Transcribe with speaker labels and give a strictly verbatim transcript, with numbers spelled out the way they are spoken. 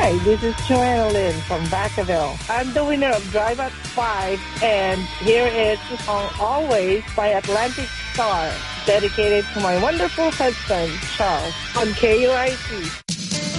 Speaker 1: Hi, this is Joanna Lynn from Vacaville. I'm the winner of Drive at five, and here is the song Always by Atlantic Star, dedicated to my wonderful husband, Charles, on K U I C.